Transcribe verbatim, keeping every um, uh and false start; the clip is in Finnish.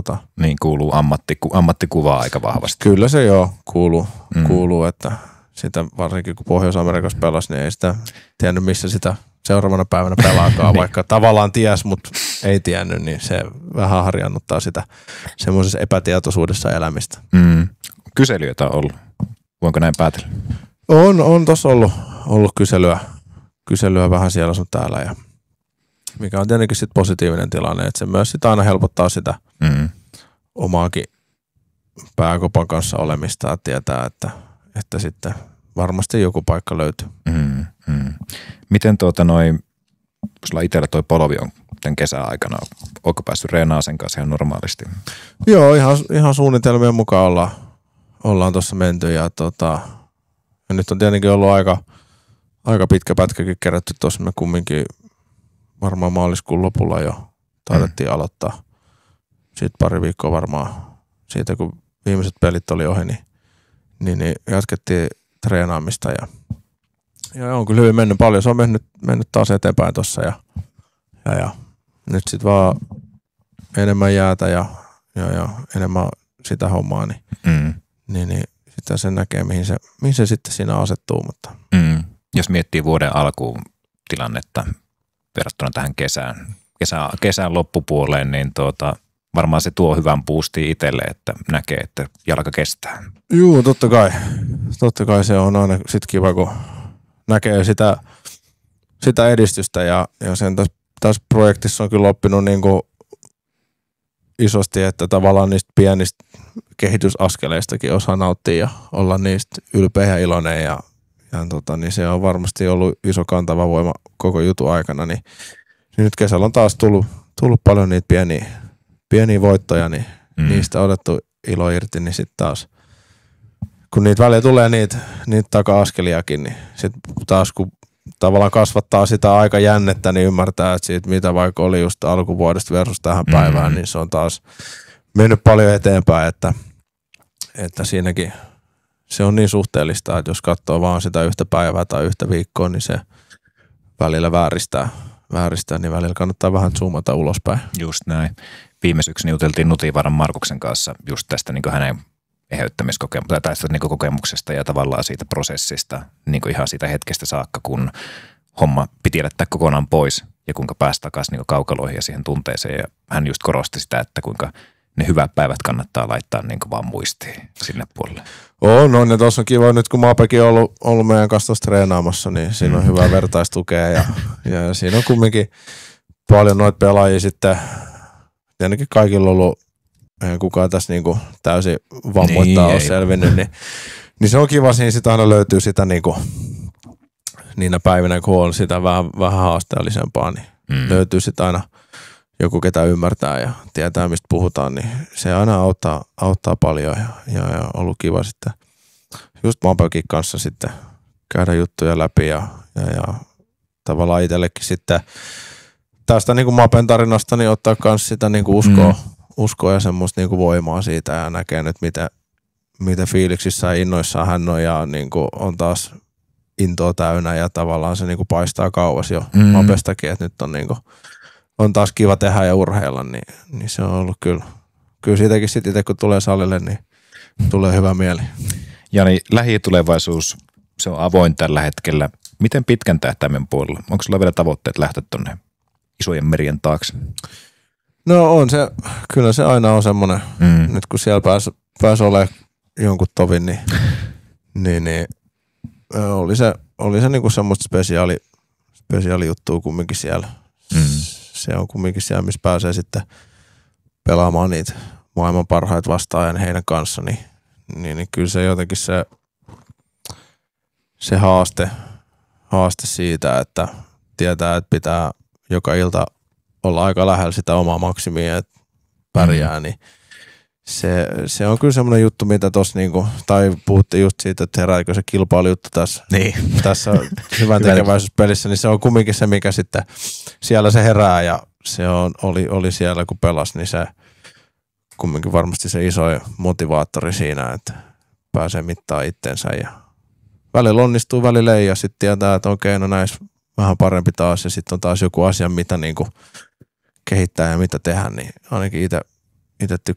tota, niin kuuluu ammatti, ammattikuvaa aika vahvasti. Kyllä se joo kuuluu, mm. kuuluu, että sitä varsinkin kun Pohjois-Amerikassa pelasi, niin ei sitä tiennyt missä sitä seuraavana päivänä pelaakaan, niin. Vaikka tavallaan ties, mutta ei tiennyt, niin se vähän harjannuttaa sitä semmoisessa epätietoisuudessa elämistä. Mm. Kyselyitä on ollut. Voinko näin päätellä? On, on tossa ollut, ollut kyselyä, kyselyä vähän siellä sun täällä, ja mikä on tietenkin sit positiivinen tilanne, että se myös sit aina helpottaa sitä mm. omaakin pääkopan kanssa olemista, että tietää, että, että sitten varmasti joku paikka löytyy. Mm, mm. Miten tuota noin, sulla itsellä toi polvi on tämän kesän aikana, onko päässyt reenaamaan sen kanssa ihan normaalisti? Joo, ihan, ihan suunnitelmien mukaan ollaan, ollaan tuossa menty ja, tota, ja nyt on tietenkin ollut aika, aika pitkä pätkäkin kerätty tuossa, me kumminkin varmaan maaliskuun lopulla jo taidettiin mm. aloittaa. Sitten pari viikkoa varmaan siitä, kun viimeiset pelit oli ohi, niin, niin, niin jatkettiin treenaamista ja, ja on kyllä hyvin mennyt paljon. Se on mennyt, mennyt taas eteenpäin tuossa ja, ja, ja nyt sitten vaan enemmän jäätä ja, ja, ja enemmän sitä hommaa, niin, mm. niin, niin sitä sen näkee, mihin se, mihin se sitten siinä asettuu. Mutta. Mm. Jos miettii vuoden alkuun tilannetta verrattuna tähän kesään, kesän, kesän loppupuoleen, niin tuota, varmaan se tuo hyvän boostin itselle, että näkee, että jalka kestää. Joo, totta kai. Totta kai se on aina sit kiva, kun näkee sitä, sitä edistystä ja, ja sen tässä, tässä projektissa on kyllä oppinut niin kuin isosti, että tavallaan niistä pienistä kehitysaskeleistakin osaa nauttia ja olla niistä ylpeä ja iloinen ja, ja tota, niin se on varmasti ollut iso kantava voima koko jutun aikana, niin, niin nyt kesällä on taas tullut, tullut paljon niitä pieniä, pieniä voittoja, niin mm. niistä on otettu ilo irti, niin sitten taas kun niitä välillä tulee niitä, niitä taka-askeliakin, niin sitten taas kun tavallaan kasvattaa sitä aika jännettä, niin ymmärtää, että siitä mitä vaikka oli just alkuvuodesta versus tähän mm. päivään, niin se on taas mennyt paljon eteenpäin, että, että siinäkin se on niin suhteellista, että jos katsoo vaan sitä yhtä päivää tai yhtä viikkoa, niin se välillä vääristää, vääristää niin välillä kannattaa vähän zoomata ulospäin. Just näin. Viime syksynä juteltiin Nutivaran Markuksen kanssa just tästä niin hänen eheyttämiskokemuksesta tai tästä niin kokemuksesta ja tavallaan siitä prosessista, niin ihan siitä hetkestä saakka, kun homma piti jättää kokonaan pois ja kuinka pääsi takaisin niin kaukaloihin ja siihen tunteeseen. Ja hän just korosti sitä, että kuinka ne hyvät päivät kannattaa laittaa niin vaan muistiin sinne puolelle. On, on ja tuossa on kiva nyt, kun Maapekin on ollut, ollut meidän kanssa tuossa treenaamassa, niin siinä on mm. hyvää vertaistukea ja, ja siinä on kumminkin paljon noita pelaajia sitten. Tietenkin kaikilla on ollut, eihän kukaan tässä niinku täysin vammoittaa niin, ole selvinnyt, niin, niin se on kiva, siinä sitä aina löytyy sitä niinku, niinä päivinä, kun on sitä vähän, vähän haasteellisempaa, niin mm. löytyy sitä aina joku, ketä ymmärtää ja tietää, mistä puhutaan, niin se aina auttaa, auttaa paljon ja, ja, ja ollut kiva sitten just Mapekin kanssa sitten käydä juttuja läpi ja, ja, ja tavallaan itsellekin sitten tästä niin kuin Mapen tarinasta niin ottaa myös sitä niin kuin uskoa, mm. uskoa ja semmoista niin kuin voimaa siitä ja näkee nyt, miten, miten fiiliksissä ja innoissaan hän on ja niin kuin on taas intoa täynnä ja tavallaan se niin kuin paistaa kauas jo mm. Mapestakin, että nyt on, niin kuin, on taas kiva tehdä ja urheilla, niin, niin se on ollut kyllä. Kyllä siitäkin sitten itse kun tulee salille, niin tulee hyvä mieli. Jani, lähitulevaisuus, se on avoin tällä hetkellä. Miten pitkän tähtäimen puolella? Onko sulla vielä tavoitteet lähteä tuonne isojen merien taakse? No on se, kyllä se aina on semmoinen, mm. nyt kun siellä pääsi pääs olemaan jonkun tovin, niin, niin, niin oli se, oli se niinku semmoista spesiaali, spesiaali juttua kumminkin siellä. Mm. Se on kumminkin siellä, missä pääsee sitten pelaamaan niitä maailman parhaita vastaajan heidän kanssa, niin, niin, niin kyllä se jotenkin se, se haaste, haaste siitä, että tietää, että pitää joka ilta olla aika lähellä sitä omaa maksimia, että pärjää, mm. niin se, se on kyllä semmoinen juttu, mitä tuossa niinku, tai puhuttiin just siitä, että herääkö se kilpailujuttu tässä, niin. tässä hyvän tekeväisyyspelissä, niin se on kumminkin se, mikä sitten siellä se herää ja se on, oli, oli siellä kun pelasi, niin se kumminkin varmasti se iso motivaattori siinä, että pääsee mittaan itsensä ja välillä onnistuu, välillä ei ja sitten tietää, että okei, no näissä vähän parempi taas ja sitten on taas joku asia, mitä niinku kehittää ja mitä tehdä, niin ainakin itse itse tykkään